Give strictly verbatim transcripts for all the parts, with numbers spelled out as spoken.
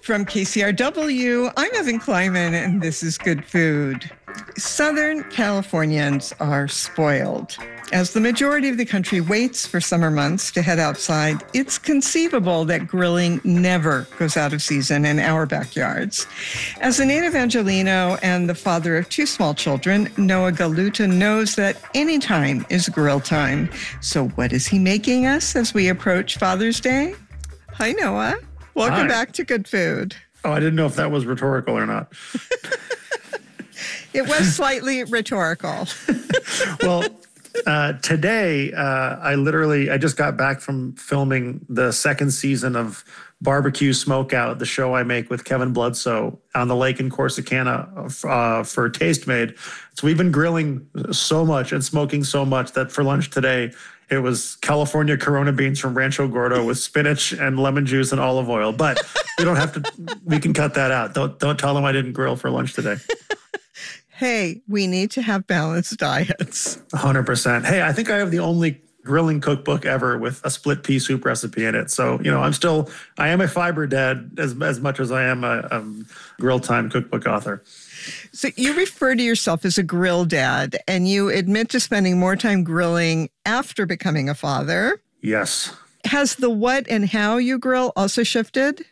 From K C R W, I'm Evan Kleiman, and this is Good Food. Southern Californians are spoiled. As the majority of the country waits for summer months to head outside, it's conceivable that grilling never goes out of season in our backyards. As a native Angelino and the father of two small children, Noah Galuta knows that any time is grill time. So what is he making us as we approach Father's Day? Hi, Noah. Welcome Hi. back to Good Food. Oh, I didn't know if that was rhetorical or not. It was slightly rhetorical. Well, uh, today, uh, I literally, I just got back from filming the second season of Barbecue Smokeout, the show I make with Kevin Bloodsoe on the lake in Corsicana uh, for Tastemade. So we've been grilling so much and smoking so much that for lunch today, it was California Corona beans from Rancho Gordo with spinach and lemon juice and olive oil. But we don't have to, we can cut that out. Don't, don't tell them I didn't grill for lunch today. Hey, we need to have balanced diets. one hundred percent. Hey, I think I have the only grilling cookbook ever with a split pea soup recipe in it. So, you know, I'm still, I am a fiber dad as, as much as I am a, a grill time cookbook author. So you refer to yourself as a grill dad, and you admit to spending more time grilling after becoming a father. Yes. Has the what and how you grill also shifted?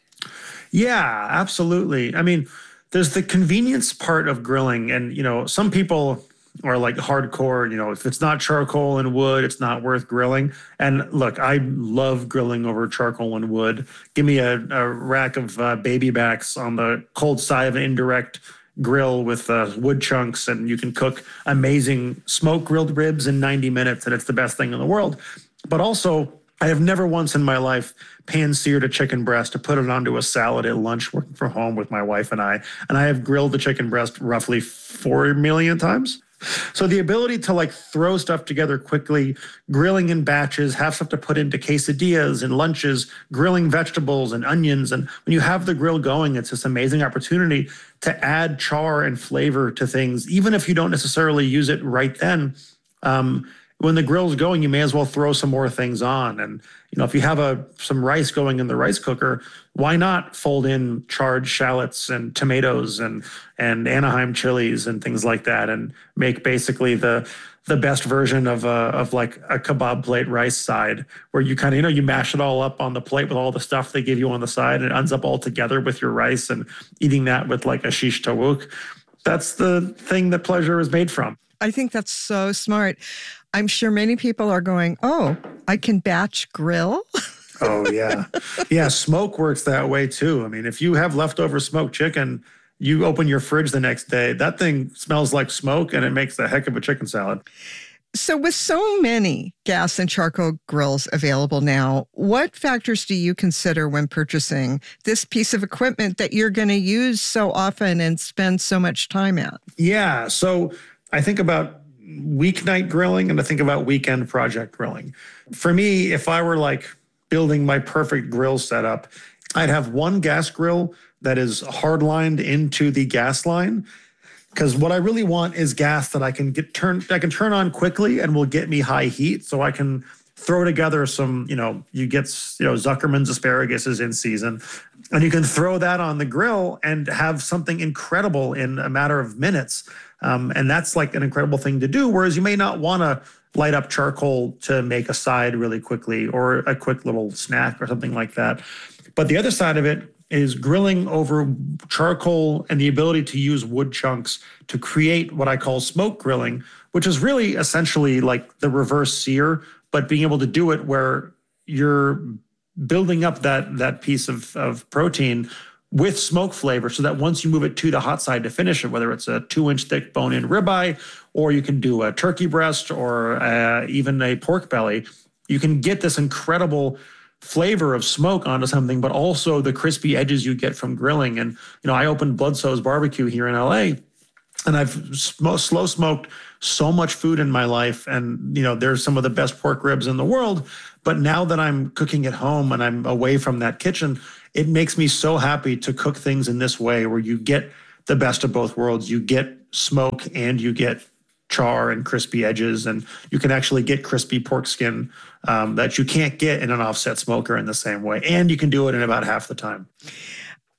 Yeah, absolutely. I mean, there's the convenience part of grilling. And, you know, some people are like hardcore, you know, if it's not charcoal and wood, it's not worth grilling. And look, I love grilling over charcoal and wood. Give me a, a rack of uh, baby backs on the cold side of an indirect grill with uh, wood chunks, and you can cook amazing smoke grilled ribs in ninety minutes, and it's the best thing in the world. But also, I have never once in my life pan-seared a chicken breast to put it onto a salad at lunch working from home with my wife and I. And I have grilled the chicken breast roughly four million times. So the ability to like throw stuff together quickly, grilling in batches, have stuff to put into quesadillas and lunches, grilling vegetables and onions. And when you have the grill going, it's this amazing opportunity to add char and flavor to things, even if you don't necessarily use it right then. Um, when the grill's going, you may as well throw some more things on. And, you know, if you have a some rice going in the rice cooker, why not fold in charred shallots and tomatoes and and Anaheim chilies and things like that, and make basically the the best version of a, of like a kebab plate rice side, where you kind of, you know, you mash it all up on the plate with all the stuff they give you on the side, and it ends up all together with your rice, and eating that with like a shish tawuk. That's the thing that pleasure is made from. I think that's so smart. I'm sure many people are going, oh, I can batch grill? Oh, yeah. Yeah, smoke works that way too. I mean, if you have leftover smoked chicken, you open your fridge the next day, that thing smells like smoke, and it makes a heck of a chicken salad. So with so many gas and charcoal grills available now, what factors do you consider when purchasing this piece of equipment that you're going to use so often and spend so much time at? Yeah, so I think about weeknight grilling and I think about weekend project grilling. For me, if I were like building my perfect grill setup, I'd have one gas grill that is hard-lined into the gas line, because what I really want is gas that I can get turn I can turn on quickly and will get me high heat, so I can throw together some, you know, you get, you know, Zuckerman's asparagus is in season, and you can throw that on the grill and have something incredible in a matter of minutes. Um, and that's like an incredible thing to do, whereas you may not want to light up charcoal to make a side really quickly or a quick little snack or something like that. But the other side of it is grilling over charcoal and the ability to use wood chunks to create what I call smoke grilling, which is really essentially like the reverse sear, but being able to do it where you're building up that that piece of, of protein with smoke flavor, so that once you move it to the hot side to finish it, whether it's a two inch thick bone-in ribeye, or you can do a turkey breast, or uh, even a pork belly, you can get this incredible flavor of smoke onto something, but also the crispy edges you get from grilling. And, you know, I opened Bloodsoe's Barbecue here in L A, and I've sm- slow smoked so much food in my life. And, you know, there's some of the best pork ribs in the world. But now that I'm cooking at home and I'm away from that kitchen, it makes me so happy to cook things in this way, where you get the best of both worlds. You get smoke and you get char and crispy edges, and you can actually get crispy pork skin um, that you can't get in an offset smoker in the same way. And you can do it in about half the time.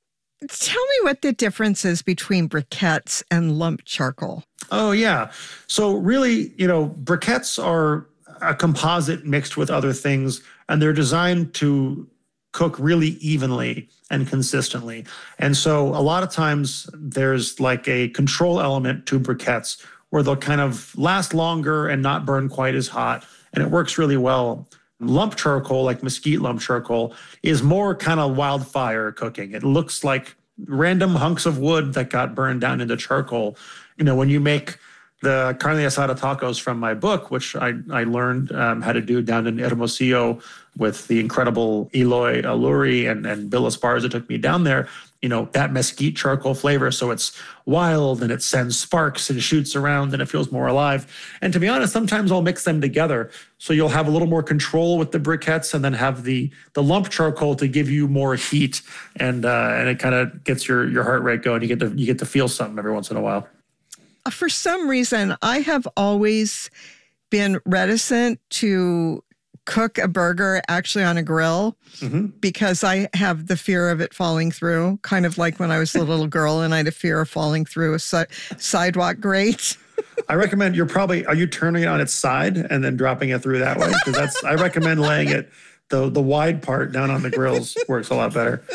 Tell me what the difference is between briquettes and lump charcoal. Oh, yeah. So really, you know, briquettes are a composite mixed with other things, and they're designed to cook really evenly and consistently. And so a lot of times there's like a control element to briquettes where they'll kind of last longer and not burn quite as hot. And it works really well. Lump charcoal, like mesquite lump charcoal, is more kind of wildfire cooking. It looks like random hunks of wood that got burned down into charcoal. You know, when you make the carne asada tacos from my book, which I, I learned um, how to do down in Hermosillo with the incredible Eloy Aluri and, and Bill Esparza took me down there, you know, that mesquite charcoal flavor. So it's wild and it sends sparks and shoots around and it feels more alive. And to be honest, sometimes I'll mix them together. So you'll have a little more control with the briquettes and then have the the lump charcoal to give you more heat. And uh, and it kind of gets your, your heart rate going. You get to you get to feel something every once in a while. For some reason, I have always been reticent to cook a burger actually on a grill mm-hmm. because I have the fear of it falling through, kind of like when I was a little girl and I had a fear of falling through a si- sidewalk grate. I recommend you're probably, are you turning it on its side and then dropping it through that way? Because that's, I recommend laying it, the, the wide part down on the grills works a lot better.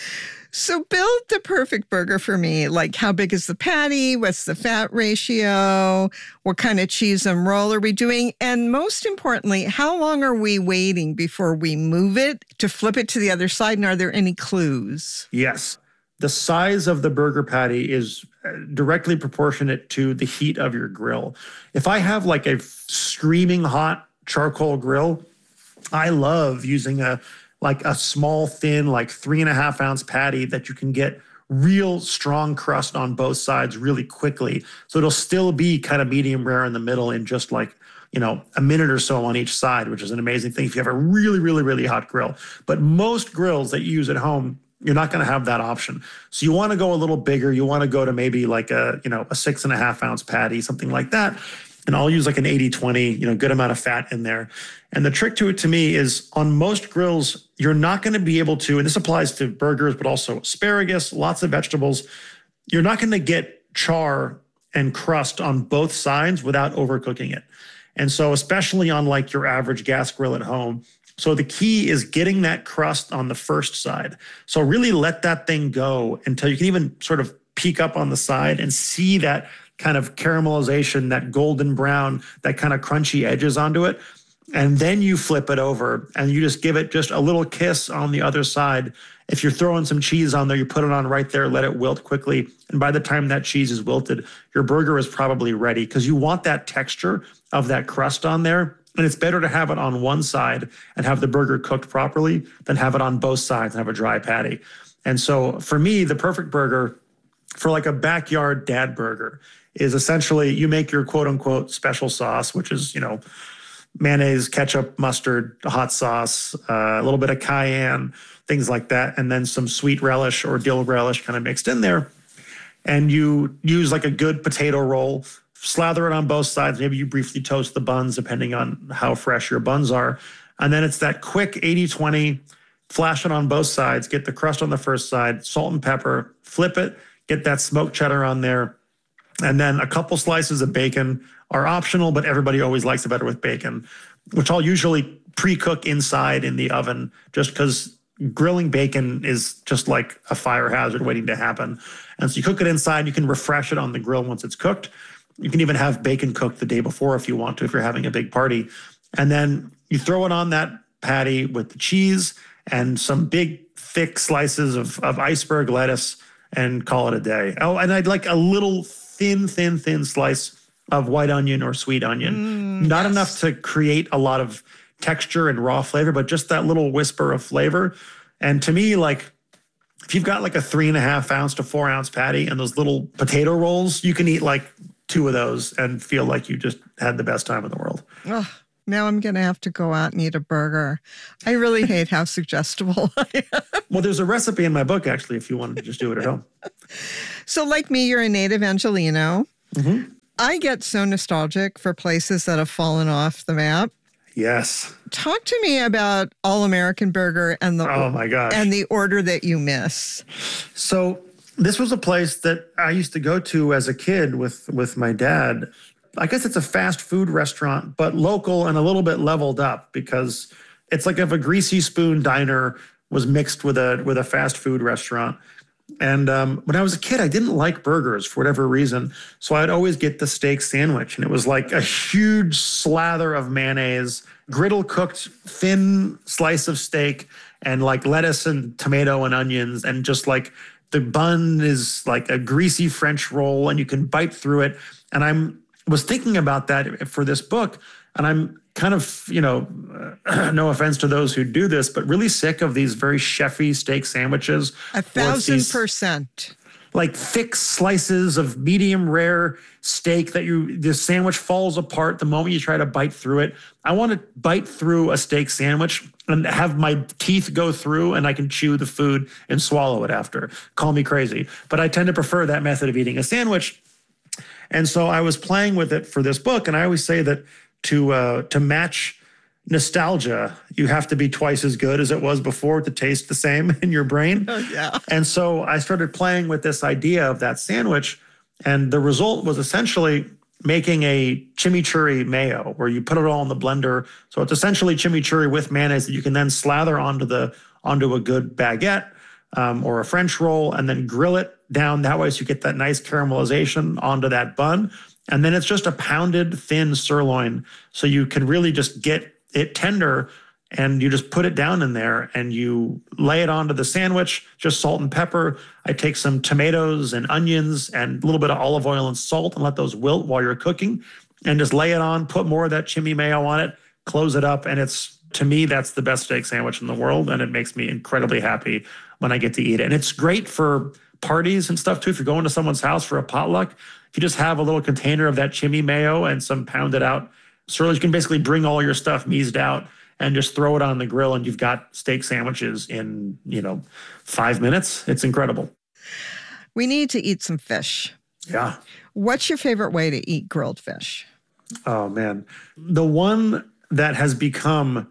So build the perfect burger for me. Like, how big is the patty? What's the fat ratio? What kind of cheese and roll are we doing? And most importantly, how long are we waiting before we move it to flip it to the other side? And are there any clues? Yes. The size of the burger patty is directly proportionate to the heat of your grill. If I have like a screaming hot charcoal grill, I love using a like a small, thin, like three and a half ounce patty that you can get real strong crust on both sides really quickly. So it'll still be kind of medium rare in the middle in just like, you know, a minute or so on each side, which is an amazing thing if you have a really, really, really hot grill. But most grills that you use at home, you're not going to have that option. So you want to go a little bigger. You want to go to maybe like a, you know, a six and a half ounce patty, something like that. And I'll use like an eighty twenty, you know, good amount of fat in there. And the trick to it to me is on most grills, you're not going to be able to, and this applies to burgers, but also asparagus, lots of vegetables. You're not going to get char and crust on both sides without overcooking it. And so especially on like your average gas grill at home. So the key is getting that crust on the first side. So really let that thing go until you can even sort of peek up on the side and see that kind of caramelization, that golden brown, that kind of crunchy edges onto it. And then you flip it over and you just give it just a little kiss on the other side. If you're throwing some cheese on there, you put it on right there, let it wilt quickly. And by the time that cheese is wilted, your burger is probably ready because you want that texture of that crust on there. And it's better to have it on one side and have the burger cooked properly than have it on both sides and have a dry patty. And so for me, the perfect burger for like a backyard dad burger is essentially you make your quote unquote special sauce, which is, you know, mayonnaise, ketchup, mustard, hot sauce, uh, a little bit of cayenne, things like that. And then some sweet relish or dill relish kind of mixed in there. And you use like a good potato roll, slather it on both sides. Maybe you briefly toast the buns depending on how fresh your buns are. And then it's that quick eighty twenty, flash it on both sides, get the crust on the first side, salt and pepper, flip it, get that smoked cheddar on there. And then a couple slices of bacon are optional, but everybody always likes it better with bacon, which I'll usually pre-cook inside in the oven just because grilling bacon is just like a fire hazard waiting to happen. And so you cook it inside, you can refresh it on the grill once it's cooked. You can even have bacon cooked the day before if you want to, if you're having a big party. And then you throw it on that patty with the cheese and some big thick slices of, of iceberg lettuce and call it a day. Oh, and I'd like a little thin, thin, thin slice of white onion or sweet onion. Mm, Not yes. enough to create a lot of texture and raw flavor, but just that little whisper of flavor. And to me, like, if you've got like a three and a half ounce to four ounce patty and those little potato rolls, you can eat like two of those and feel like you just had the best time in the world. Oh, now I'm going to have to go out and eat a burger. I really hate how suggestible I am. Well, there's a recipe in my book, actually, if you wanted to just do it at home. So like me, you're a native Angelino. Mm-hmm. I get so nostalgic for places that have fallen off the map. Yes. Talk to me about All American Burger and the Oh my gosh. and the order that you miss. So this was a place that I used to go to as a kid with, with my dad. I guess it's a fast food restaurant, but local and a little bit leveled up because it's like if a Greasy Spoon diner was mixed with a with a fast food restaurant. And um, when I was a kid, I didn't like burgers for whatever reason. So I'd always get the steak sandwich. And it was like a huge slather of mayonnaise, griddle cooked thin slice of steak, and like lettuce and tomato and onions. And just like the bun is like a greasy French roll and you can bite through it. And I'm was thinking about that for this book. And I'm kind of, you know, uh, no offense to those who do this, but really sick of these very chefy steak sandwiches. A thousand percent. Like thick slices of medium rare steak that you, the sandwich falls apart the moment you try to bite through it. I want to bite through a steak sandwich and have my teeth go through and I can chew the food and swallow it after. Call me crazy. But I tend to prefer that method of eating a sandwich. And so I was playing with it for this book. And I always say that to uh, to match nostalgia, you have to be twice as good as it was before to taste the same in your brain. Oh, yeah. And so I started playing with this idea of that sandwich. And the result was essentially making a chimichurri mayo where you put it all in the blender. So it's essentially chimichurri with mayonnaise that you can then slather onto the onto a good baguette um, or a French roll and then grill it down that way so you get that nice caramelization onto that bun. And then it's just a pounded thin sirloin. So you can really just get it tender and you just put it down in there and you lay it onto the sandwich, just salt and pepper. I take some tomatoes and onions and a little bit of olive oil and salt and let those wilt while you're cooking and just lay it on, put more of that chimi mayo on it, close it up. And it's, to me, that's the best steak sandwich in the world. And it makes me incredibly happy when I get to eat it. And it's great for parties and stuff too. If you're going to someone's house for a potluck, if you just have a little container of that chimi mayo and some pounded out sirloin, you can basically bring all your stuff meased out and just throw it on the grill and you've got steak sandwiches in, you know, five minutes. It's incredible. We need to eat some fish. Yeah. What's your favorite way to eat grilled fish? Oh, man. The one that has become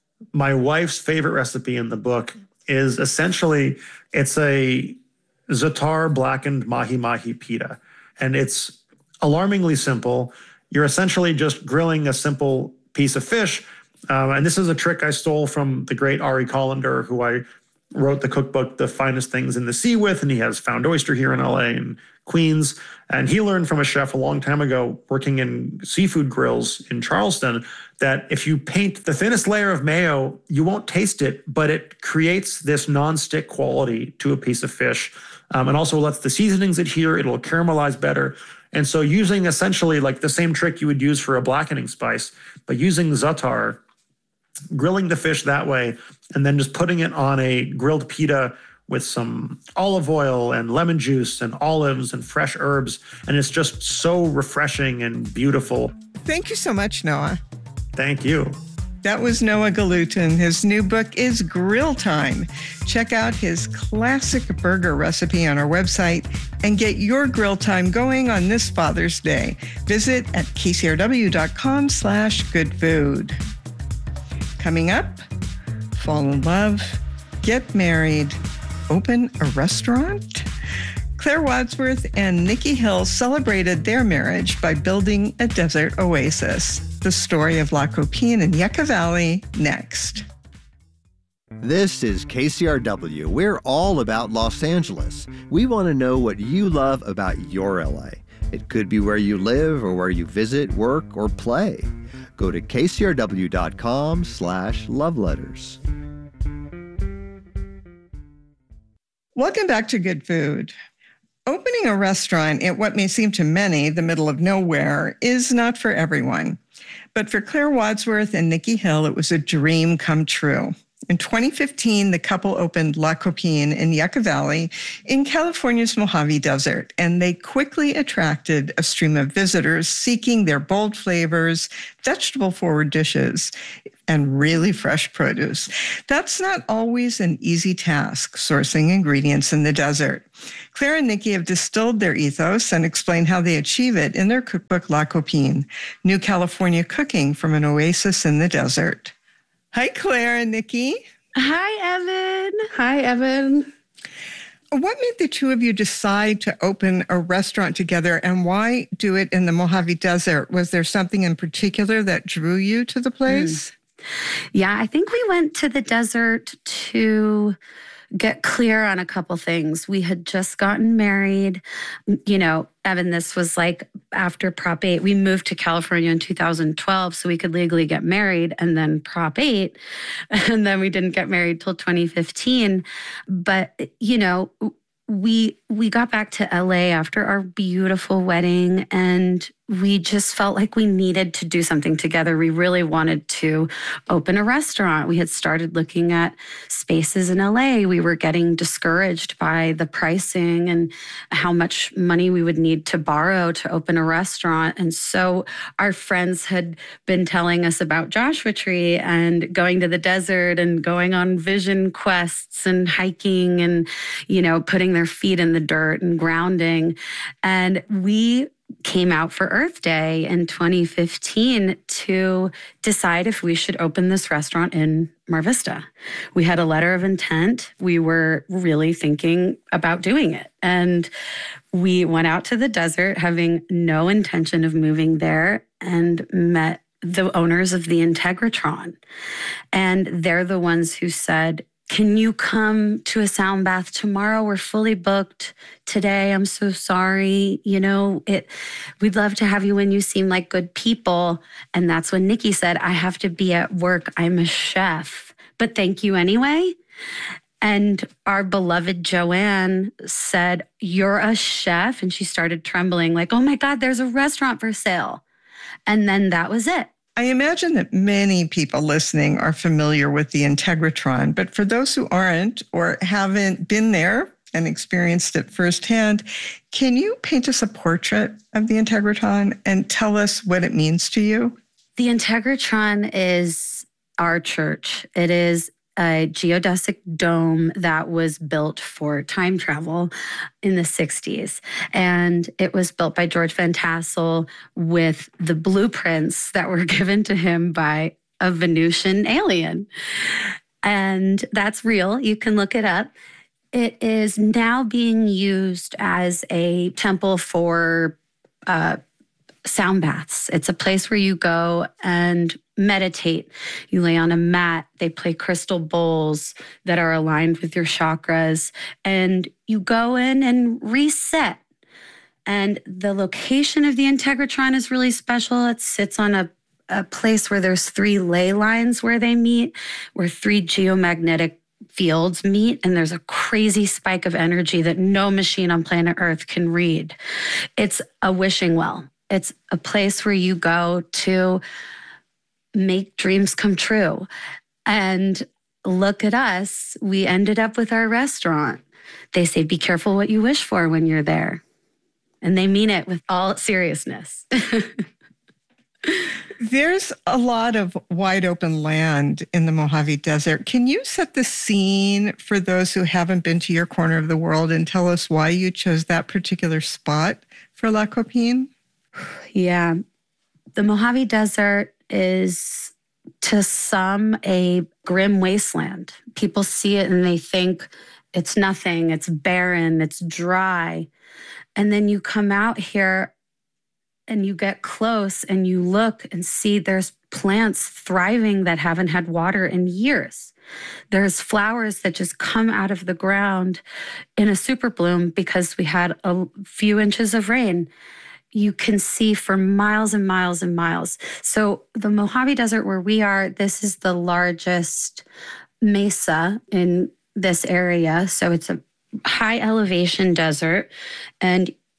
my wife's favorite recipe in the book is essentially, it's a za'atar blackened mahi-mahi pita. And it's alarmingly simple. You're essentially just grilling a simple piece of fish. Um, and this is a trick I stole from the great Ari Collender, who I wrote the cookbook, The Finest Things in the Sea with, and he has Found Oyster here in L A and Queens. And he learned from a chef a long time ago working in seafood grills in Charleston that if you paint the thinnest layer of mayo, you won't taste it, but it creates this nonstick quality to a piece of fish. Um, and also lets the seasonings adhere. It'll caramelize better. And so using essentially like the same trick you would use for a blackening spice, but using za'atar, grilling the fish that way, and then just putting it on a grilled pita with some olive oil and lemon juice and olives and fresh herbs. And it's just so refreshing and beautiful. Thank you so much, Noah. Thank you. That was Noah Galutin. His new book is Grill Time. Check out his classic burger recipe on our website and get your grill time going on this Father's Day. Visit at kcrw.com slash good food. Coming up, fall in love, get married, open a restaurant. Claire Wadsworth and Nikki Hill celebrated their marriage by building a desert oasis. The story of La Copine in Yucca Valley next. This is K C R W. We're all about Los Angeles. We want to know what you love about your L A. It could be where you live or where you visit, work, or play. Go to kcrw.com slash love letters. Welcome back to Good Food. Opening a restaurant in what may seem to many the middle of nowhere is not for everyone. But for Claire Wadsworth and Nikki Hill, it was a dream come true. In twenty fifteen, the couple opened La Copine in Yucca Valley in California's Mojave Desert, and they quickly attracted a stream of visitors seeking their bold flavors, vegetable-forward dishes, and really fresh produce. That's not always an easy task, sourcing ingredients in the desert. Claire and Nikki have distilled their ethos and explained how they achieve it in their cookbook, La Copine, New California Cooking from an Oasis in the Desert. Hi, Claire and Nikki. Hi, Evan. Hi, Evan. What made the two of you decide to open a restaurant together, and why do it in the Mojave Desert? Was there something in particular that drew you to the place? Mm. Yeah, I think we went to the desert to get clear on a couple things. We had just gotten married. You know, Evan, this was like after Prop eight. We moved to California in two thousand twelve so we could legally get married, and then Prop eight. And then we didn't get married till twenty fifteen. But, you know, we we got back to L A after our beautiful wedding, and we just felt like we needed to do something together. We really wanted to open a restaurant. We had started looking at spaces in L A. We were getting discouraged by the pricing and how much money we would need to borrow to open a restaurant. And so our friends had been telling us about Joshua Tree and going to the desert and going on vision quests and hiking and, you know, putting their feet in the dirt and grounding. And we came out for Earth Day in twenty fifteen to decide if we should open this restaurant in Mar Vista. We had a letter of intent. We were really thinking about doing it. And we went out to the desert having no intention of moving there and met the owners of the Integratron. And they're the ones who said, can you come to a sound bath tomorrow? We're fully booked today. I'm so sorry. You know, it. We'd love to have you when you seem like good people. And that's when Nikki said, I have to be at work. I'm a chef, but thank you anyway. And our beloved Joanne said, you're a chef. And she started trembling like, oh my God, there's a restaurant for sale. And then that was it. I imagine that many people listening are familiar with the Integratron, but for those who aren't or haven't been there and experienced it firsthand, can you paint us a portrait of the Integratron and tell us what it means to you? The Integratron is our church. It is a geodesic dome that was built for time travel in the sixties. And it was built by George Van Tassel with the blueprints that were given to him by a Venusian alien. And that's real. You can look it up. It is now being used as a temple for uh, sound baths. It's a place where you go and meditate. You lay on a mat. They play crystal bowls that are aligned with your chakras. And you go in and reset. And the location of the Integratron is really special. It sits on a, a place where there's three ley lines where they meet, where three geomagnetic fields meet, and there's a crazy spike of energy that no machine on planet Earth can read. It's a wishing well. It's a place where you go to make dreams come true. And look at us. We ended up with our restaurant. They say, be careful what you wish for when you're there. And they mean it with all seriousness. There's a lot of wide open land in the Mojave Desert. Can you set the scene for those who haven't been to your corner of the world and tell us why you chose that particular spot for La Copine? Yeah. The Mojave Desert is, to some, a grim wasteland. People see it and they think it's nothing, it's barren, it's dry. And then you come out here and you get close and you look and see there's plants thriving that haven't had water in years. There's flowers that just come out of the ground in a super bloom because we had a few inches of rain. You can see for miles and miles and miles. So the Mojave Desert where we are, this is the largest mesa in this area. So it's a high elevation desert. And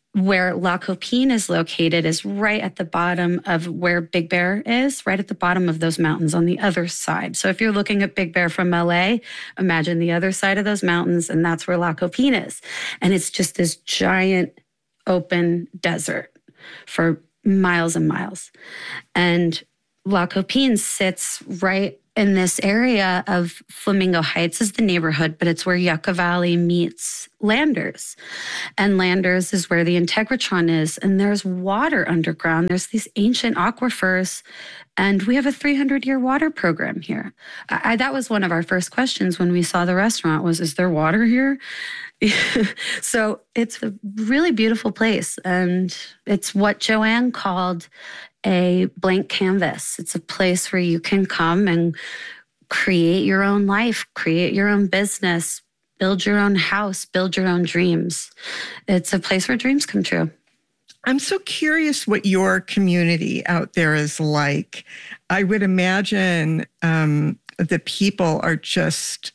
where La Copine is located is right at the bottom of where Big Bear is, right at the bottom of those mountains on the other side. So if you're looking at Big Bear from L A, imagine the other side of those mountains, and that's where La Copine is. And it's just this giant open desert for miles and miles. And La Copine sits right in this area of Flamingo Heights is the neighborhood, but it's where Yucca Valley meets Landers. And Landers is where the Integratron is. And there's water underground. There's these ancient aquifers. And we have a three hundred year water program here. I, that was one of our first questions when we saw the restaurant was, is there water here? So it's a really beautiful place. And it's what Joanne called a blank canvas. It's a place where you can come and create your own life, create your own business, build your own house, build your own dreams. It's a place where dreams come true. I'm so curious what your community out there is like. I would imagine um, the people are just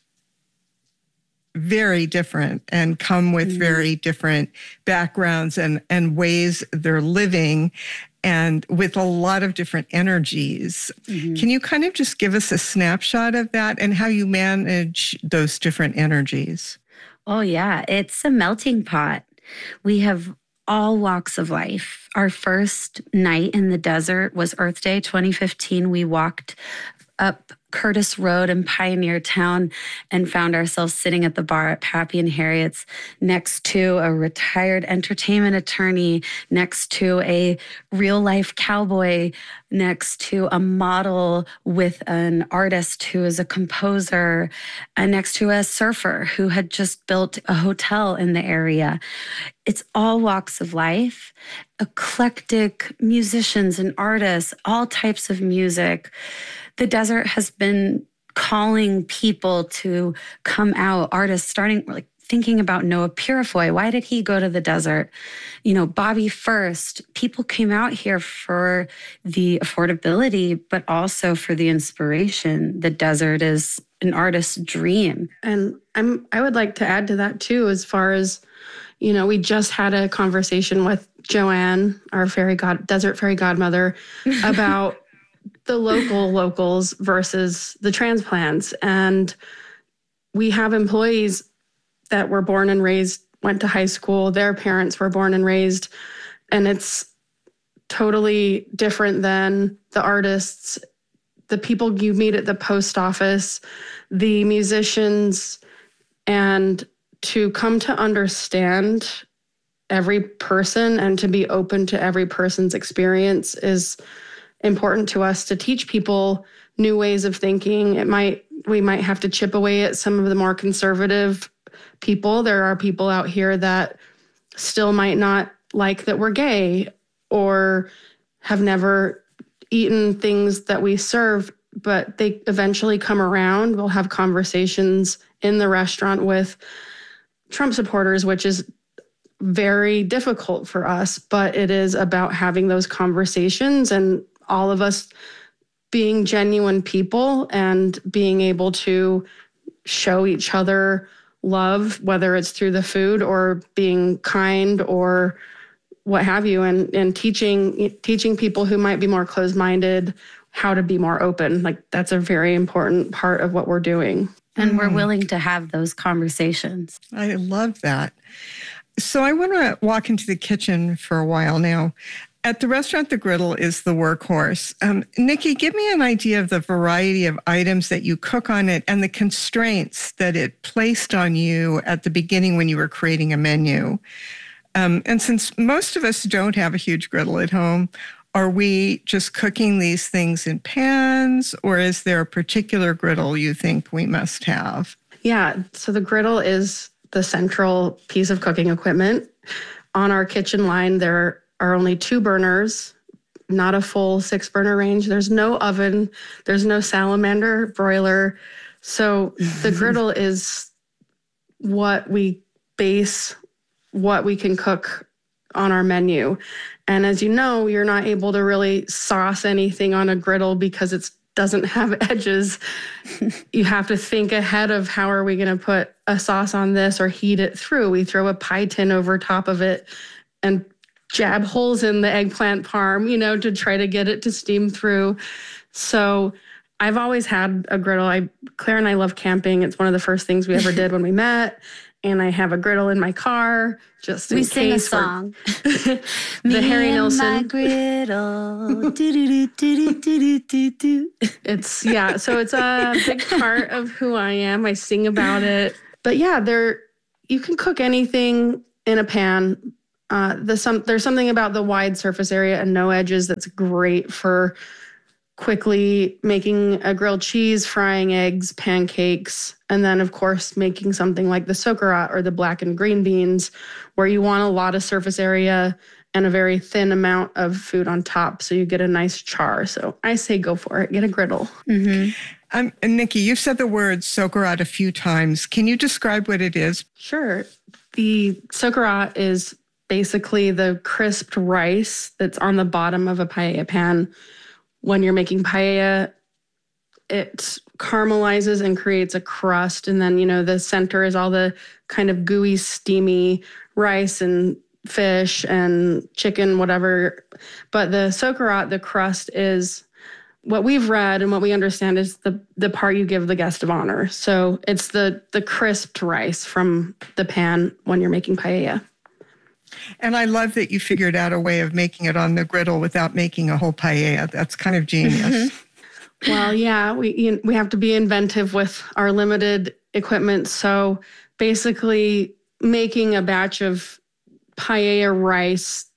very different and come with mm-hmm. very different backgrounds and, and ways they're living, and with a lot of different energies. Mm-hmm. Can you kind of just give us a snapshot of that and how you manage those different energies? Oh, yeah. It's a melting pot. We have all walks of life. Our first night in the desert was Earth Day twenty fifteen. We walked up Curtis Road in Pioneer Town and found ourselves sitting at the bar at Pappy and Harriet's next to a retired entertainment attorney, next to a real life cowboy, next to a model with an artist who is a composer, and next to a surfer who had just built a hotel in the area. It's all walks of life, eclectic musicians and artists, all types of music. The desert has been calling people to come out, artists starting like thinking about Noah Purifoy. Why did he go to the desert? You know, Bobby First. People came out here for the affordability, but also for the inspiration. The desert is an artist's dream. And I'm I would like to add to that too, as far as, you know, we just had a conversation with Joanne, our fairy god, desert fairy godmother, about the local locals versus the transplants. And we have employees that were born and raised, went to high school, their parents were born and raised, and it's totally different than the artists, the people you meet at the post office, the musicians, and to come to understand every person and to be open to every person's experience is important to us. To teach people new ways of thinking. It might, we might have to chip away at some of the more conservative people. There are people out here that still might not like that we're gay or have never eaten things that we serve, but they eventually come around. We'll have conversations in the restaurant with Trump supporters, which is very difficult for us, but it is about having those conversations and all of us being genuine people and being able to show each other love, whether it's through the food or being kind or what have you, and, and teaching teaching people who might be more closed-minded how to be more open. Like, that's a very important part of what we're doing. And mm. we're willing to have those conversations. I love that. So I want to walk into the kitchen for a while now. At the restaurant, the griddle is the workhorse. Um, Nikki, give me an idea of the variety of items that you cook on it and the constraints that it placed on you at the beginning when you were creating a menu. Um, and since most of us don't have a huge griddle at home, are we just cooking these things in pans, or is there a particular griddle you think we must have? Yeah, so the griddle is the central piece of cooking equipment. On our kitchen line, there are only two burners, not a full six burner range. There's no oven. There's no salamander broiler. So the griddle is what we base what we can cook on our menu. And as you know, you're not able to really sauce anything on a griddle because it doesn't have edges. You have to think ahead of how are we going to put a sauce on this or heat it through. We throw a pie tin over top of it and jab holes in the eggplant parm, you know, to try to get it to steam through. So I've always had a griddle. I, Claire and I love camping. It's one of the first things we ever did when we met. And I have a griddle in my car just in we case. sing a song. the Me Harry and Nilsson. my griddle. Do, do, do, do, do, do, do. It's, yeah, so it's a big part of who I am. I sing about it. But yeah, there you can cook anything in a pan. Uh, the, some, there's something about the wide surface area and no edges that's great for quickly making a grilled cheese, frying eggs, pancakes, and then, of course, making something like the socarrat or the black and green beans, where you want a lot of surface area and a very thin amount of food on top, so you get a nice char. So I say go for it. Get a griddle. Mm-hmm. Um, Nikki, you've said the word socarrat a few times. Can you describe what it is? Sure. The socarrat is basically the crisped rice that's on the bottom of a paella pan. When you're making paella, it caramelizes and creates a crust. And then, you know, the center is all the kind of gooey, steamy rice and fish and chicken, whatever. But the socarrat, the crust is what we've read and what we understand is the the part you give the guest of honor. So it's the the crisped rice from the pan when you're making paella. And I love that you figured out a way of making it on the griddle without making a whole paella. That's kind of genius. Well, yeah, we you know, we have to be inventive with our limited equipment. So basically making a batch of paella rice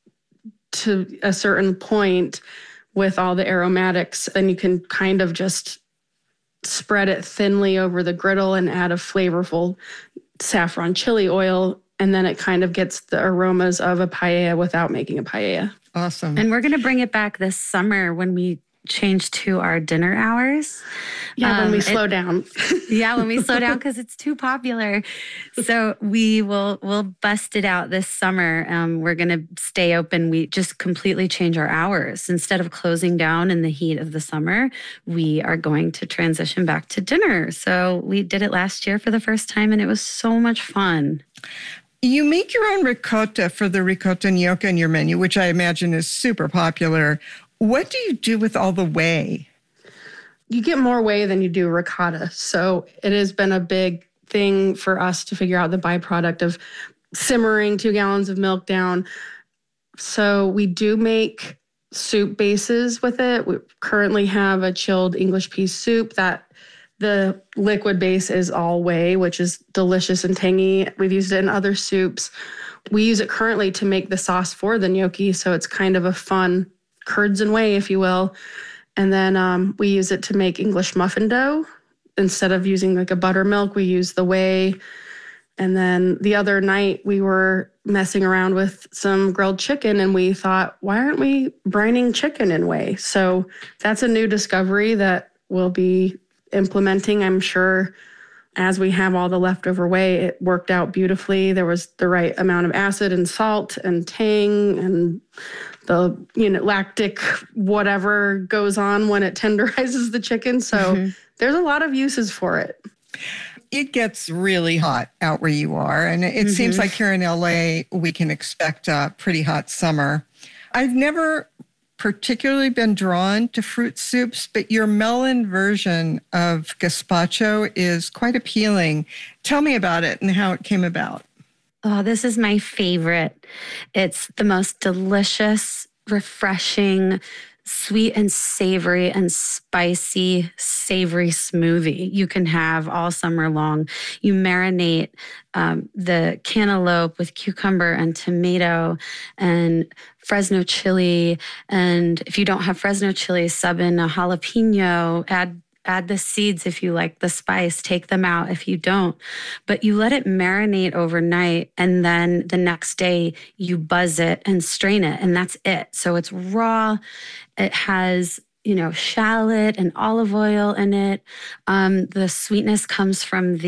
to a certain point with all the aromatics, then you can kind of just spread it thinly over the griddle and add a flavorful saffron chili oil. And then it kind of gets the aromas of a paella without making a paella. Awesome. And we're going to bring it back this summer when we change to our dinner hours. Yeah, when Um, we it- slow down. Yeah, when we slow down because it's too popular. So we will we'll bust it out this summer. Um, we're going to stay open. We just completely change our hours. Instead of closing down in the heat of the summer, we are going to transition back to dinner. So we did it last year for the first time, and it was so much fun. You make your own ricotta for the ricotta gnocchi in your menu, which I imagine is super popular. What do you do with all the whey? You get more whey than you do ricotta. So it has been a big thing for us to figure out the byproduct of simmering two gallons of milk down. So we do make soup bases with it. We currently have a chilled English pea soup that the liquid base is all whey, which is delicious and tangy. We've used it in other soups. We use it currently to make the sauce for the gnocchi. So it's kind of a fun curds and whey, if you will. And then um, we use it to make English muffin dough. Instead of using like a buttermilk, we use the whey. And then the other night we were messing around with some grilled chicken and we thought, why aren't we brining chicken in whey? So that's a new discovery that we'll be implementing, I'm sure. As we have all the leftover whey, it worked out beautifully. There was the right amount of acid and salt and tang and the, you know, lactic whatever goes on when it tenderizes the chicken. So mm-hmm. there's a lot of uses for it. It gets really hot out where you are. And it mm-hmm. seems like here in L A, we can expect a pretty hot summer. I've never particularly been drawn to fruit soups, but your melon version of gazpacho is quite appealing. Tell me about it and how it came about. Oh, this is my favorite. It's the most delicious, refreshing, sweet and savory and spicy, savory smoothie you can have all summer long. You marinate um, the cantaloupe with cucumber and tomato and Fresno chili. And if you don't have Fresno chili, sub in a jalapeno, add Add the seeds if you like the spice, take them out if you don't. But you let it marinate overnight and then the next day you buzz it and strain it and that's it. So it's raw. It has, you know, shallot and olive oil in it. Um, the sweetness comes from the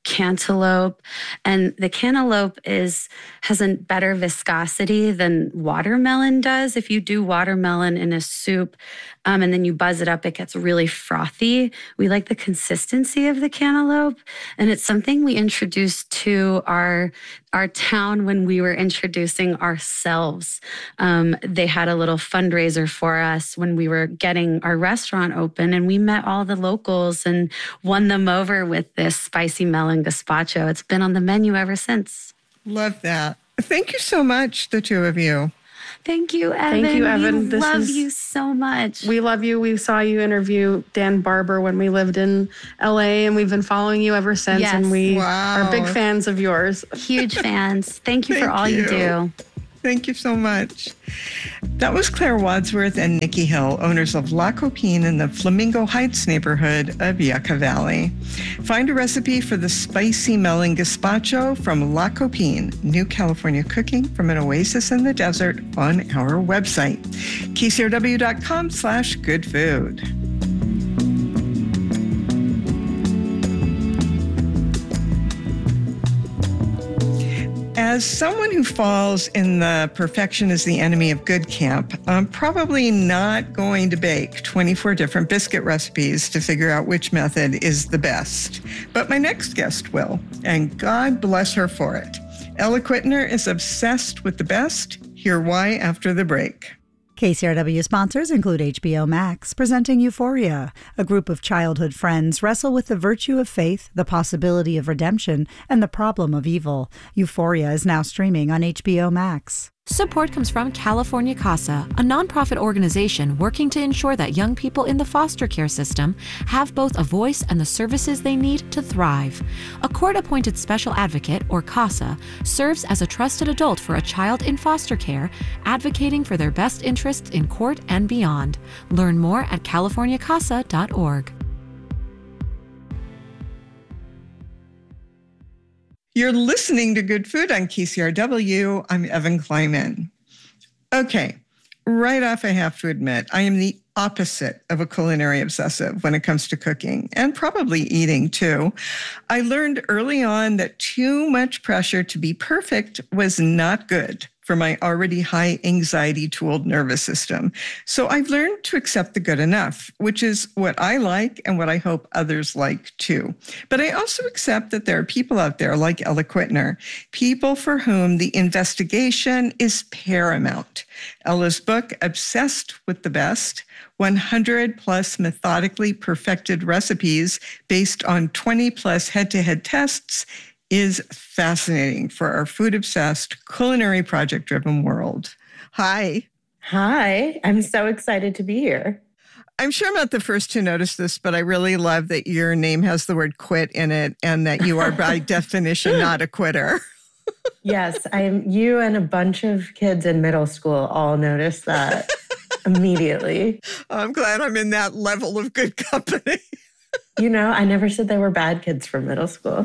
cantaloupe. And the cantaloupe is has a better viscosity than watermelon does. If you do watermelon in a soup um, and then you buzz it up, it gets really frothy. We like the consistency of the cantaloupe. And it's something we introduced to our our town when we were introducing ourselves. Um, they had a little fundraiser for us when we were getting our restaurant open, and we met all the locals and won them over with this spicy melon gazpacho. It's been on the menu ever since. Love that. Thank you so much, the two of you. Thank you, Evan. Thank you, Evan. We This love is- you so much. We love you. We saw you interview Dan Barber when we lived in L A, and we've been following you ever since. Yes. And we Wow. are big fans of yours. Huge fans. Thank you for Thank all you. you. do. Thank you so much. That was Claire Wadsworth and Nikki Hill, owners of La Copine in the Flamingo Heights neighborhood of Yucca Valley. Find a recipe for the spicy melon gazpacho from La Copine, New California cooking from an oasis in the desert, on our website, K C R W dot com slash good food. As someone who falls in the perfection is the enemy of good camp, I'm probably not going to bake twenty-four different biscuit recipes to figure out which method is the best. But my next guest will, and God bless her for it. Ella Quittner is obsessed with the best. Hear why after the break. K C R W sponsors include H B O Max, presenting Euphoria. A group of childhood friends wrestle with the virtue of faith, the possibility of redemption, and the problem of evil. Euphoria is now streaming on H B O Max. Support comes from California CASA, a nonprofit organization working to ensure that young people in the foster care system have both a voice and the services they need to thrive. A court-appointed special advocate, or CASA, serves as a trusted adult for a child in foster care, advocating for their best interests in court and beyond. Learn more at california casa dot org. You're listening to Good Food on K C R W. I'm Evan Kleiman. Okay, right off, I have to admit, I am the opposite of a culinary obsessive when it comes to cooking, and probably eating too. I learned early on that too much pressure to be perfect was not good for my already high anxiety-tooled nervous system. So I've learned to accept the good enough, which is what I like and what I hope others like too. But I also accept that there are people out there like Ella Quittner, people for whom the investigation is paramount. Ella's book, Obsessed with the Best, one hundred plus methodically perfected recipes based on twenty plus head-to-head tests, is fascinating for our food-obsessed, culinary project-driven world. Hi. Hi, I'm so excited to be here. I'm sure I'm not the first to notice this, but I really love that your name has the word quit in it and that you are by definition not a quitter. Yes, I am. You and a bunch of kids in middle school all noticed that immediately. I'm glad I'm in that level of good company. You know, I never said they were bad kids from middle school.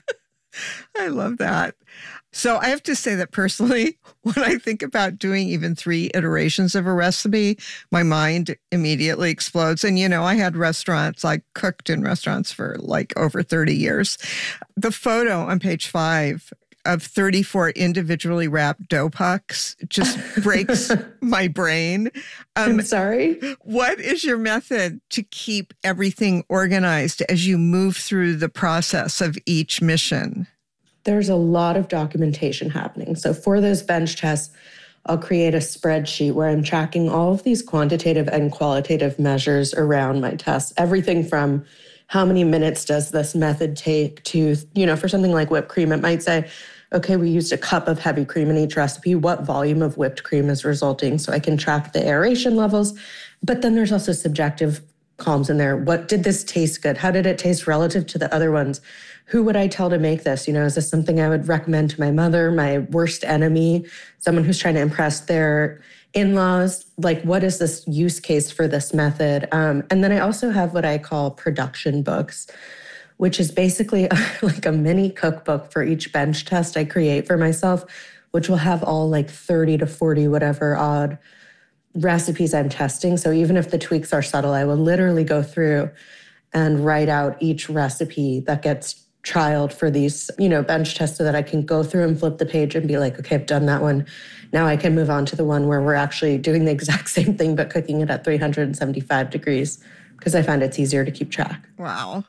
I love that. So I have to say that personally, when I think about doing even three iterations of a recipe, my mind immediately explodes. And, you know, I had restaurants, I cooked in restaurants for like over thirty years. The photo on page five of thirty-four individually wrapped dough pucks just breaks my brain. Um, I'm sorry. What is your method to keep everything organized as you move through the process of each mission? There's a lot of documentation happening. So for those bench tests, I'll create a spreadsheet where I'm tracking all of these quantitative and qualitative measures around my tests. Everything from how many minutes does this method take to, you know, for something like whipped cream, it might say, okay, we used a cup of heavy cream in each recipe. What volume of whipped cream is resulting? So I can track the aeration levels. But then there's also subjective columns in there. What did this taste good? How did it taste relative to the other ones? Who would I tell to make this? You know, is this something I would recommend to my mother, my worst enemy, someone who's trying to impress their in-laws? Like, what is this use case for this method? Um, and then I also have what I call production books, which is basically like a mini cookbook for each bench test I create for myself, which will have all like thirty to forty, whatever odd recipes I'm testing. So even if the tweaks are subtle, I will literally go through and write out each recipe that gets child for these, you know, bench tests so that I can go through and flip the page and be like, okay, I've done that one. Now I can move on to the one where we're actually doing the exact same thing, but cooking it at three hundred seventy-five degrees, because I find it's easier to keep track. Wow.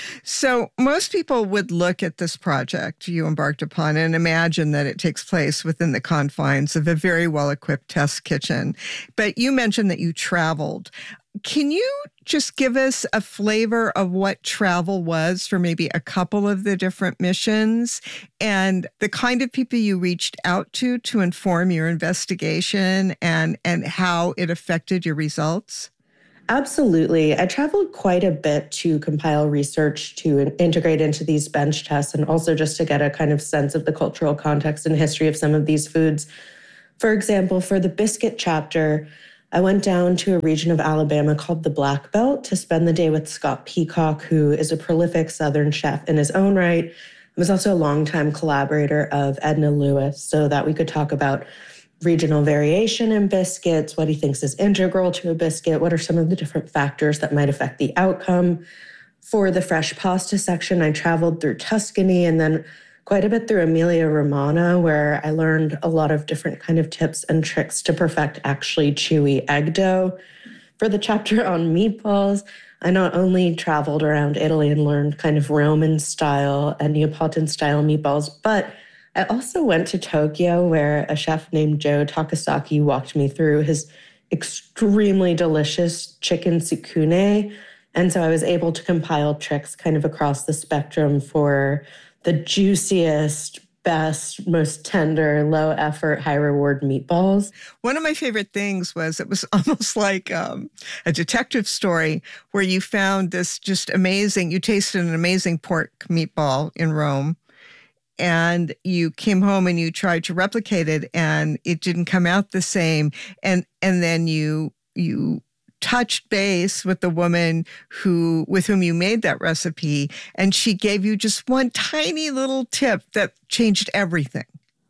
So most people would look at this project you embarked upon and imagine that it takes place within the confines of a very well-equipped test kitchen. But you mentioned that you traveled. Can you just give us a flavor of what travel was for maybe a couple of the different missions and the kind of people you reached out to to inform your investigation and, and how it affected your results? Absolutely. I traveled quite a bit to compile research to integrate into these bench tests and also just to get a kind of sense of the cultural context and history of some of these foods. For example, for the biscuit chapter, I went down to a region of Alabama called the Black Belt to spend the day with Scott Peacock, who is a prolific Southern chef in his own right. He was also a longtime collaborator of Edna Lewis, so that we could talk about regional variation in biscuits, what he thinks is integral to a biscuit, what are some of the different factors that might affect the outcome. For the fresh pasta section, I traveled through Tuscany and then quite a bit through Emilia-Romagna, where I learned a lot of different kind of tips and tricks to perfect actually chewy egg dough. For the chapter on meatballs, I not only traveled around Italy and learned kind of Roman style and Neapolitan style meatballs, but I also went to Tokyo, where a chef named Joe Takasaki walked me through his extremely delicious chicken tsukune. And so I was able to compile tricks kind of across the spectrum for the juiciest, best, most tender, low effort, high reward meatballs. One of my favorite things was it was almost like um, a detective story where you found this just amazing, you tasted an amazing pork meatball in Rome. And you came home and you tried to replicate it and it didn't come out the same. And and then you you touched base with the woman who with whom you made that recipe, and she gave you just one tiny little tip that changed everything.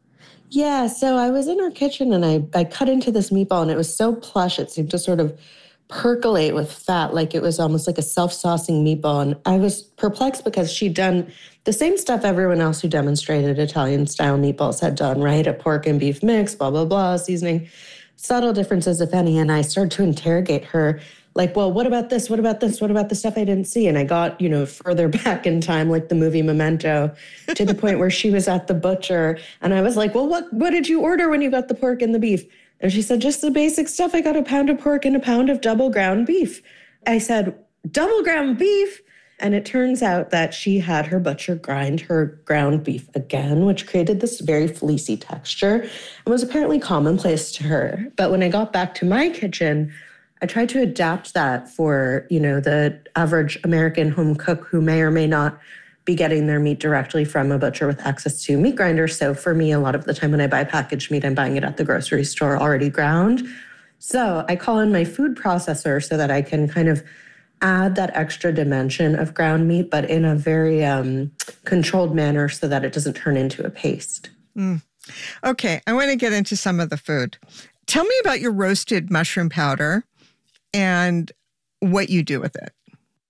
Yeah, so I was in her kitchen and I, I cut into this meatball and it was so plush, it seemed to sort of percolate with fat, like it was almost like a self-saucing meatball. And I was perplexed because she'd done the same stuff everyone else who demonstrated Italian-style meatballs had done, right? A pork and beef mix, blah, blah, blah, seasoning. Subtle differences, if any. And I started to interrogate her, like, well, what about this? What about this? What about the stuff I didn't see? And I got, you know, further back in time, like the movie Memento, to the point where she was at the butcher. And I was like, well, what, what did you order when you got the pork and the beef? And she said, just the basic stuff. I got a pound of pork and a pound of double ground beef. I said, double ground beef? And it turns out that she had her butcher grind her ground beef again, which created this very fleecy texture and was apparently commonplace to her. But when I got back to my kitchen, I tried to adapt that for, you know, the average American home cook who may or may not be getting their meat directly from a butcher with access to meat grinders. So for me, a lot of the time when I buy packaged meat, I'm buying it at the grocery store already ground. So I call in my food processor so that I can kind of add that extra dimension of ground meat, but in a very um, controlled manner so that it doesn't turn into a paste. Mm. Okay, I want to get into some of the food. Tell me about your roasted mushroom powder and what you do with it.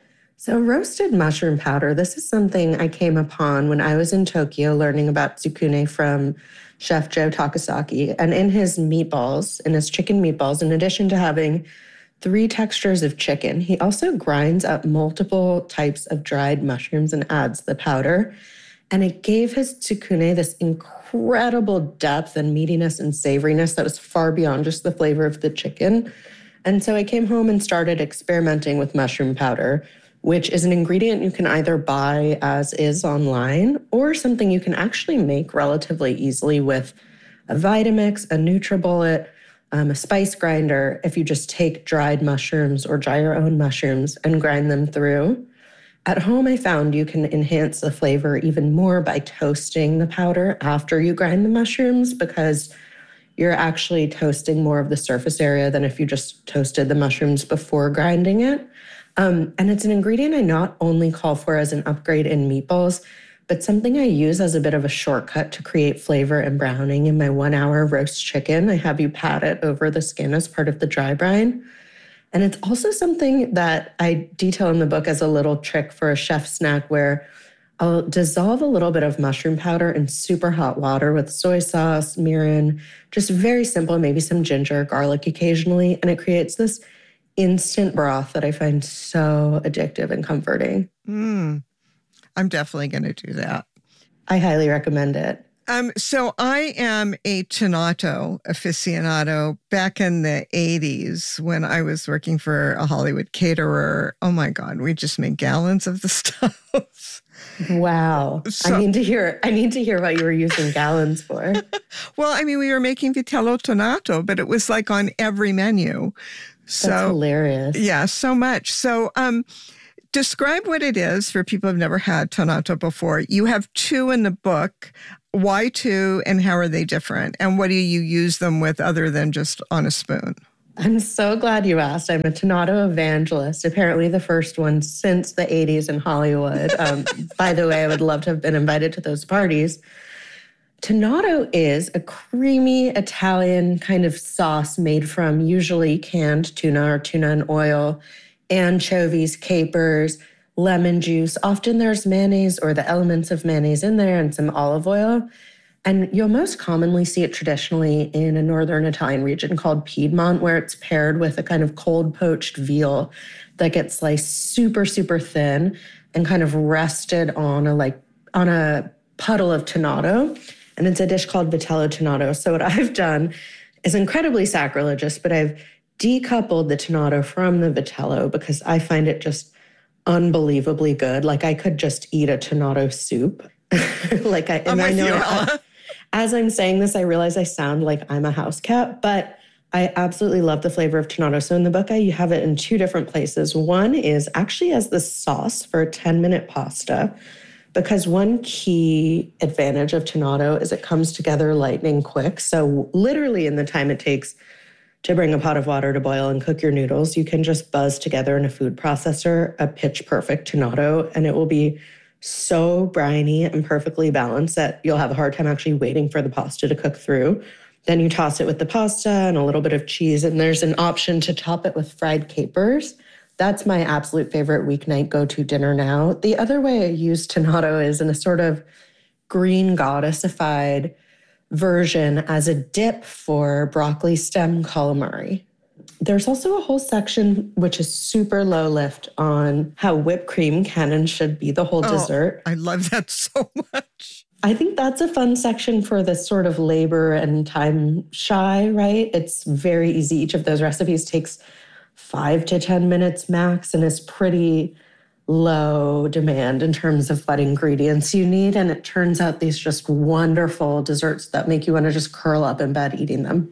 So roasted mushroom powder, this is something I came upon when I was in Tokyo learning about tsukune from Chef Joe Takasaki. And in his meatballs, in his chicken meatballs, in addition to having three textures of chicken, he also grinds up multiple types of dried mushrooms and adds the powder. And it gave his tsukune this incredible depth and meatiness and savoriness that was far beyond just the flavor of the chicken. And so I came home and started experimenting with mushroom powder, which is an ingredient you can either buy as is online or something you can actually make relatively easily with a Vitamix, a NutriBullet, um, a spice grinder, if you just take dried mushrooms or dry your own mushrooms and grind them through. At home, I found you can enhance the flavor even more by toasting the powder after you grind the mushrooms, because you're actually toasting more of the surface area than if you just toasted the mushrooms before grinding it. Um, and it's an ingredient I not only call for as an upgrade in meatballs, but something I use as a bit of a shortcut to create flavor and browning in my one-hour roast chicken. I have you pat it over the skin as part of the dry brine. And it's also something that I detail in the book as a little trick for a chef snack where I'll dissolve a little bit of mushroom powder in super hot water with soy sauce, mirin, just very simple, maybe some ginger, garlic occasionally. And it creates this instant broth that I find so addictive and comforting. Mm, I'm definitely going to do that. I highly recommend it. Um, so I am a Tonnato aficionado. Back in the eighties, when I was working for a Hollywood caterer, oh my God, we just made gallons of the stuff. Wow. So, I need to hear I need to hear what you were using gallons for. Well, I mean, we were making vitello tonnato, but it was like on every menu. So that's hilarious. Yeah, so much. So um, describe what it is for people who've never had tonnato before. You have two in the book. Why two, and how are they different? And what do you use them with other than just on a spoon? I'm so glad you asked. I'm a tonnato evangelist, apparently the first one since the eighties in Hollywood. Um, by the way, I would love to have been invited to those parties. Tonnato is a creamy Italian kind of sauce made from usually canned tuna or tuna in oil, anchovies, capers, lemon juice. Often there's mayonnaise or the elements of mayonnaise in there and some olive oil. And you'll most commonly see it traditionally in a northern Italian region called Piedmont, where it's paired with a kind of cold poached veal that gets sliced super, super thin and kind of rested on a like on a puddle of tonnato. And it's a dish called vitello tonnato. So what I've done is incredibly sacrilegious, but I've decoupled the tonnato from the vitello because I find it just unbelievably good. Like I could just eat a tonnato soup. like I, and I know you, I, as I'm saying this, I realize I sound like I'm a house cat, but I absolutely love the flavor of tonnato. So in the book, I you have it in two different places. One is actually as the sauce for a ten minute pasta, because one key advantage of tonnato is it comes together lightning quick. So literally in the time it takes to bring a pot of water to boil and cook your noodles, you can just buzz together in a food processor a pitch perfect tonnato, and it will be so briny and perfectly balanced that you'll have a hard time actually waiting for the pasta to cook through. Then you toss it with the pasta and a little bit of cheese, and there's an option to top it with fried capers. That's my absolute favorite weeknight go-to dinner now. The other way I use tonnato is in a sort of green goddessified version as a dip for broccoli stem calamari. There's also a whole section which is super low lift on how whipped cream can and should be the whole oh, dessert. I love that so much. I think that's a fun section for this sort of labor and time shy, right? It's very easy. Each of those recipes takes five to ten minutes max and is pretty low demand in terms of what ingredients you need. And it turns out these just wonderful desserts that make you want to just curl up in bed eating them.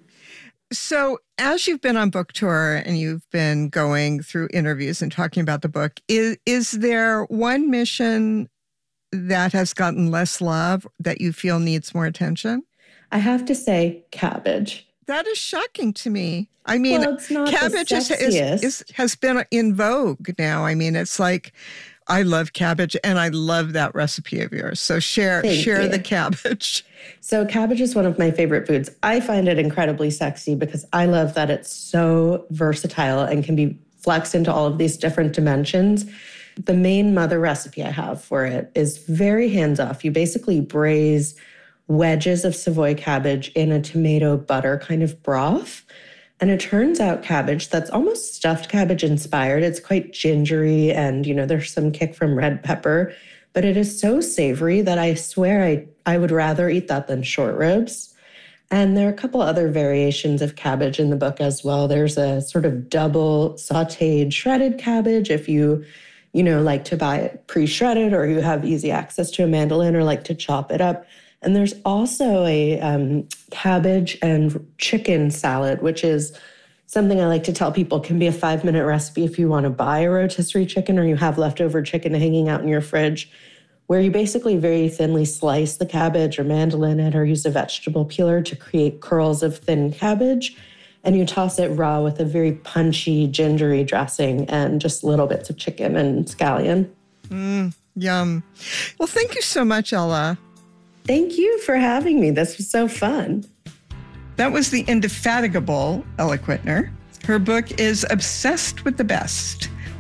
So as you've been on book tour and you've been going through interviews and talking about the book, is, is there one mission that has gotten less love that you feel needs more attention? I have to say cabbage. That is shocking to me. I mean, well, it's not cabbage is, is, is, has been in vogue now. I mean, it's like, I love cabbage and I love that recipe of yours. So share, Thank share you. the cabbage. So cabbage is one of my favorite foods. I find it incredibly sexy because I love that it's so versatile and can be flexed into all of these different dimensions. The main mother recipe I have for it is very hands-off. You basically braise wedges of Savoy cabbage in a tomato butter kind of broth. And it turns out cabbage that's almost stuffed cabbage inspired. It's quite gingery and, you know, there's some kick from red pepper, but it is so savory that I swear I, I would rather eat that than short ribs. And there are a couple other variations of cabbage in the book as well. There's a sort of double sauteed shredded cabbage if you, you know, like to buy it pre-shredded or you have easy access to a mandolin or like to chop it up. And there's also a um, cabbage and chicken salad, which is something I like to tell people can be a five-minute recipe if you want to buy a rotisserie chicken or you have leftover chicken hanging out in your fridge, where you basically very thinly slice the cabbage or mandolin it or use a vegetable peeler to create curls of thin cabbage. And you toss it raw with a very punchy, gingery dressing and just little bits of chicken and scallion. Mm, yum. Well, thank you so much, Ella. Thank you for having me. This was so fun. That was the indefatigable Ella Quittner. Her book is Obsessed with the Best,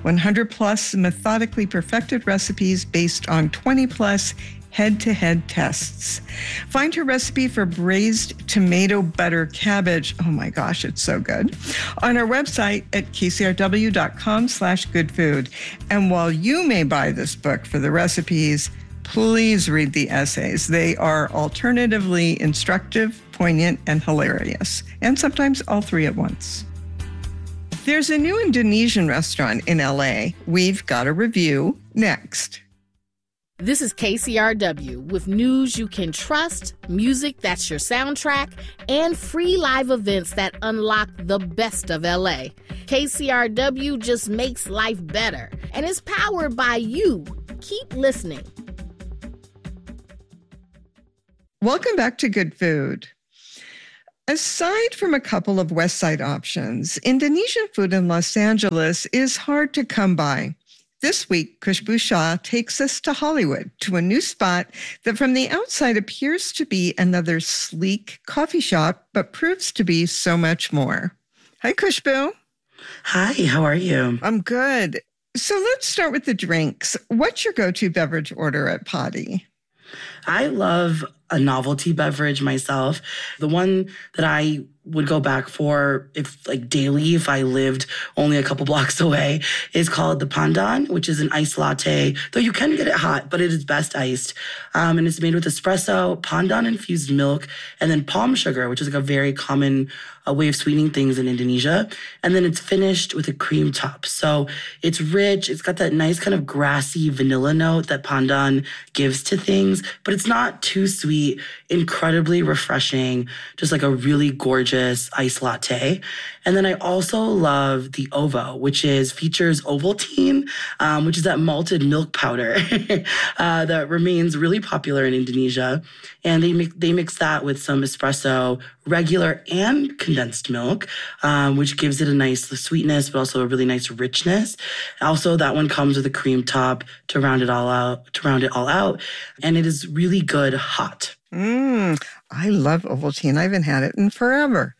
one hundred plus methodically perfected recipes based on twenty plus head-to-head tests. Find her recipe for braised tomato butter cabbage. Oh my gosh, it's so good. On our website at k c r w dot com slash good food. And while you may buy this book for the recipes, please read the essays. They are alternatively instructive, poignant, and hilarious, and sometimes all three at once. There's a new Indonesian restaurant in L A. We've got a review next. This is K C R W with news you can trust, music that's your soundtrack, and free live events that unlock the best of L A. K C R W just makes life better and is powered by you. Keep listening. Welcome back to Good Food. Aside from a couple of West Side options, Indonesian food in Los Angeles is hard to come by. This week, Khushbu Shah takes us to Hollywood, to a new spot that from the outside appears to be another sleek coffee shop, but proves to be so much more. Hi, Khushbu. Hi, how are you? I'm good. So let's start with the drinks. What's your go-to beverage order at Potty? I love a novelty beverage myself. The one that I would go back for if like daily, if I lived only a couple blocks away, is called the Pandan, which is an iced latte, though you can get it hot, but it is best iced. Um, and it's made with espresso, pandan infused milk, and then palm sugar, which is like a very common uh, way of sweetening things in Indonesia. And then it's finished with a cream top. So it's rich. It's got that nice kind of grassy vanilla note that pandan gives to things, but it's not too sweet, incredibly refreshing, just like a really gorgeous iced latte. And then I also love the Ovo, which is features Ovaltine, um, which is that malted milk powder uh, that remains really popular in Indonesia. And they mix, they mix that with some espresso, regular and condensed milk, um, which gives it a nice sweetness, but also a really nice richness. Also, that one comes with a cream top to round it all out, to round it all out. And it is really good hot. Mmm, I love Ovaltine. I haven't had it in forever.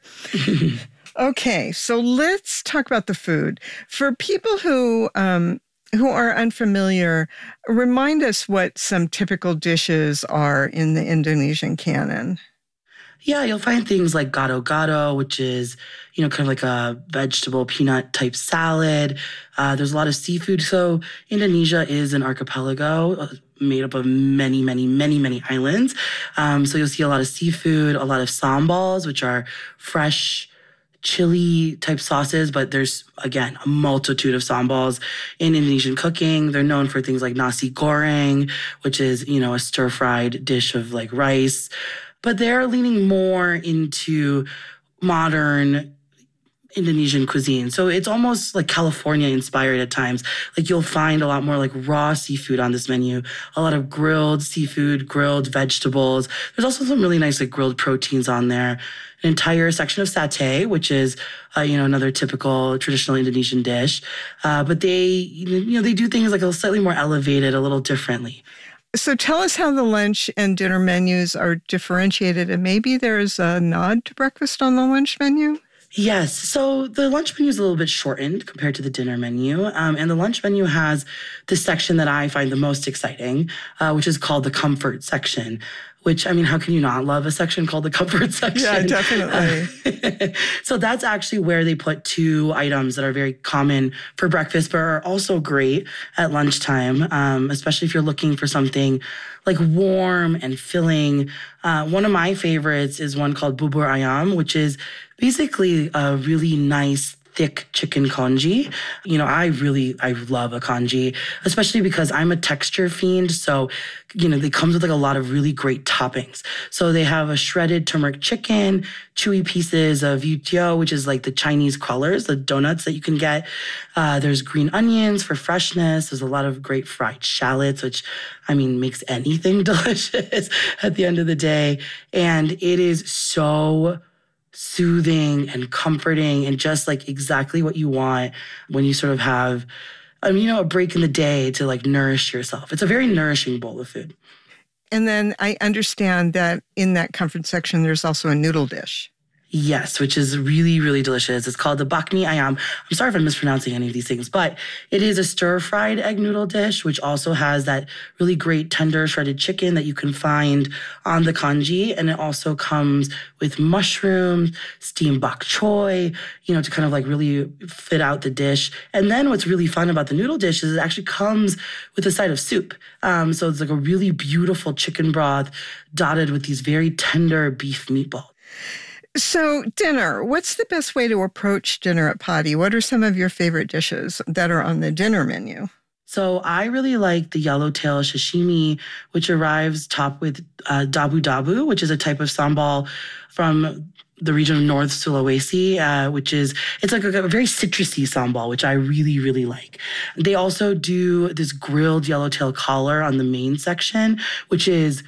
Okay, so let's talk about the food. For people who um, who are unfamiliar, remind us what some typical dishes are in the Indonesian canon. Yeah, you'll find things like gado-gado, which is, you know, kind of like a vegetable peanut type salad. Uh, there's a lot of seafood. So Indonesia is an archipelago made up of many, many, many, many islands. Um, so you'll see a lot of seafood, a lot of sambals, which are fresh chili type sauces, but there's, again, a multitude of sambals in Indonesian cooking. They're known for things like nasi goreng, which is, you know, a stir-fried dish of like rice. But they're leaning more into modern Indonesian cuisine. So it's almost like California inspired at times. Like you'll find a lot more like raw seafood on this menu, a lot of grilled seafood, grilled vegetables. There's also some really nice like grilled proteins on there. An entire section of satay, which is, uh, you know, another typical traditional Indonesian dish. Uh, but they, you know, they do things like a slightly more elevated, a little differently. So tell us how the lunch and dinner menus are differentiated, and maybe there's a nod to breakfast on the lunch menu? Yes. So the lunch menu is a little bit shortened compared to the dinner menu. Um, and the lunch menu has this section that I find the most exciting, uh, which is called the comfort section. Which, I mean, how can you not love a section called the comfort section? Yeah, definitely. Uh, so that's actually where they put two items that are very common for breakfast, but are also great at lunchtime, um, especially if you're looking for something like warm and filling. Uh, one of my favorites is one called bubur ayam, which is basically a really nice, thick chicken congee. You know, I really, I love a congee, especially because I'm a texture fiend. So, you know, they comes with like a lot of really great toppings. So they have a shredded turmeric chicken, chewy pieces of youtiao, which is like the Chinese crullers, the donuts that you can get. Uh, there's green onions for freshness. There's a lot of great fried shallots, which, I mean, makes anything delicious at the end of the day. And it is so soothing and comforting and just like exactly what you want when you sort of have, um, you know, a break in the day to like nourish yourself. It's a very nourishing bowl of food. And then I understand that in that comfort section, there's also a noodle dish. Yes, which is really, really delicious. It's called the bak mi ayam. I'm sorry if I'm mispronouncing any of these things, but it is a stir-fried egg noodle dish, which also has that really great tender shredded chicken that you can find on the congee. And it also comes with mushrooms, steamed bok choy, you know, to kind of like really fit out the dish. And then what's really fun about the noodle dish is it actually comes with a side of soup. Um, so it's like a really beautiful chicken broth dotted with these very tender beef meatballs. So dinner, what's the best way to approach dinner at Padi? What are some of your favorite dishes that are on the dinner menu? So I really like the yellowtail sashimi, which arrives topped with uh, dabu dabu, which is a type of sambal from the region of North Sulawesi, uh, which is, it's like a, a very citrusy sambal, which I really, really like. They also do this grilled yellowtail collar on the main section, which is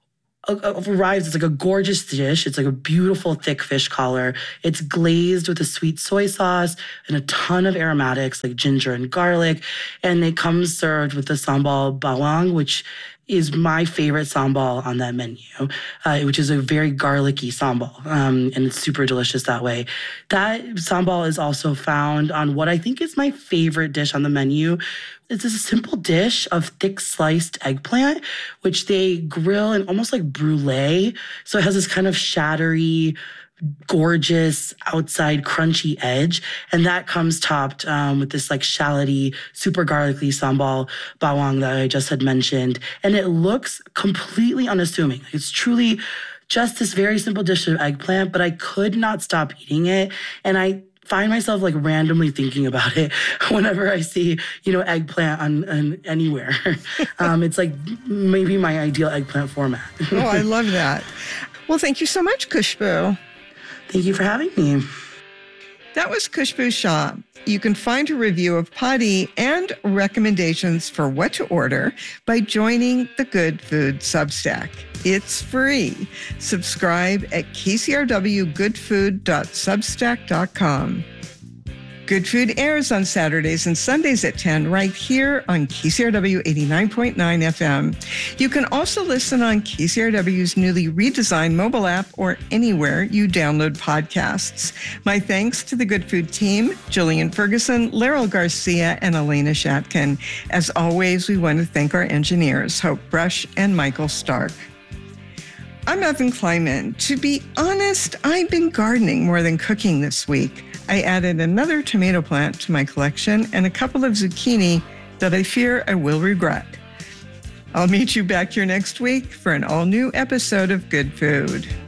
arrives, it's like a gorgeous dish. It's like a beautiful thick fish collar. It's glazed with a sweet soy sauce and a ton of aromatics like ginger and garlic. And it comes served with the sambal bawang, which is my favorite sambal on that menu, uh, which is a very garlicky sambal. Um, and it's super delicious that way. That sambal is also found on what I think is my favorite dish on the menu. It's a simple dish of thick sliced eggplant, which they grill in almost like brulee. So it has this kind of shattery, gorgeous outside crunchy edge. And that comes topped um, with this like shalloty, super garlicky sambal bawang that I just had mentioned. And it looks completely unassuming. It's truly just this very simple dish of eggplant, but I could not stop eating it. And I find myself like randomly thinking about it whenever I see, you know, eggplant on, on anywhere. um, it's like maybe my ideal eggplant format. Oh, I love that. Well, thank you so much, Khushbu. Thank you for having me. That was Khushbu Shah. You can find a review of Padi and recommendations for what to order by joining the Good Food Substack. It's free. Subscribe at k c r w good food dot substack dot com. Good Food airs on Saturdays and Sundays at ten right here on K C R W eighty-nine point nine F M. You can also listen on K C R W's newly redesigned mobile app or anywhere you download podcasts. My thanks to the Good Food team, Jillian Ferguson, Laryl Garcia, and Elena Shatkin. As always, we want to thank our engineers, Hope Brush and Michael Stark. I'm Evan Kleiman. To be honest, I've been gardening more than cooking this week. I added another tomato plant to my collection and a couple of zucchini that I fear I will regret. I'll meet you back here next week for an all-new episode of Good Food.